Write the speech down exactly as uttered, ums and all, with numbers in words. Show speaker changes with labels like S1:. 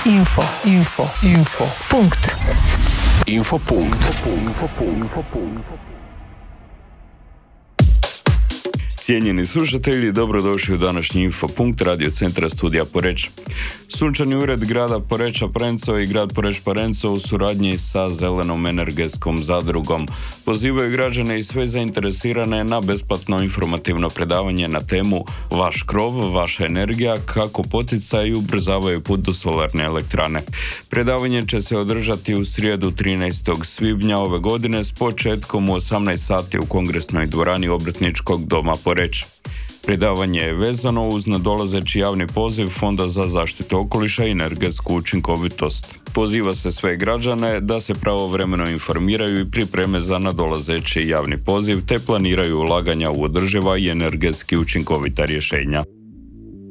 S1: Info, info, info. Punkt.
S2: Info punkt. Info punkt. Cijenjeni slušatelji, dobrodošli u današnji Infopunkt Radio centra Studija Poreč. Sunčani ured grada Poreča Parenco i grad Poreč Parenco u suradnji sa Zelenom energetskom zadrugom pozivaju građane i sve zainteresirane na besplatno informativno predavanje na temu Vaš krov, vaša energija, kako poticaju i ubrzavaju put do solarne elektrane. Predavanje će se održati u srijedu trinaestog svibnja ove godine s početkom u osamnaest sati u kongresnoj dvorani Obrtničkog doma Poreč. Predavanje je vezano uz nadolazeći javni poziv Fonda za zaštitu okoliša i energetsku učinkovitost. Poziva se sve građane da se pravovremeno informiraju i pripreme za nadolazeći javni poziv te planiraju ulaganja u održiva i energetski učinkovita rješenja.